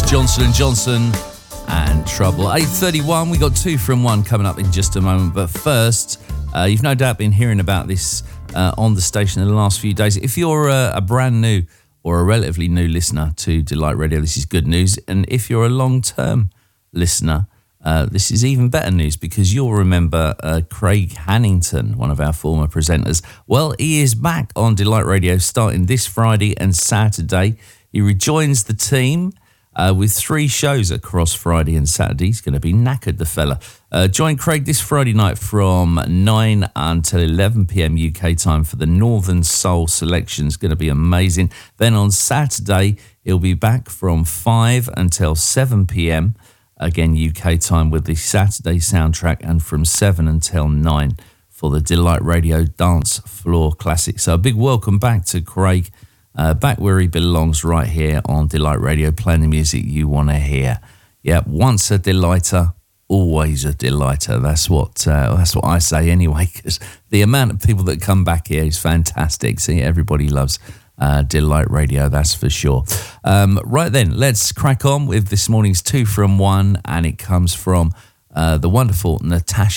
Johnson & Johnson and Trouble. 8:31, we got 2 from 1 coming up in just a moment. But first, you've no doubt been hearing about this on the station in the last few days. If you're a brand new or a relatively new listener to Delight Radio, this is good news. And if you're a long-term listener, this is even better news, because you'll remember Craig Hannington, one of our former presenters. Well, he is back on Delight Radio starting this Friday and Saturday. He rejoins the team with 3 shows across Friday and Saturday. He's going to be knackered, the fella. Join Craig this Friday night from 9 until 11 p.m. UK time for the Northern Soul selection. It's going to be amazing. Then on Saturday, he'll be back from 5 until 7 p.m. again UK time with the Saturday soundtrack, and from 7 until 9 for the Delight Radio Dance Floor Classic. So a big welcome back to Craig. Back where he belongs, right here on Delight Radio, playing the music you want to hear. Yeah, once a delighter, always a delighter. That's what I say anyway, because the amount of people that come back here is fantastic. See, everybody loves Delight Radio, that's for sure. Right then, let's crack on with this morning's 2 from 1, and it comes from the wonderful Natasha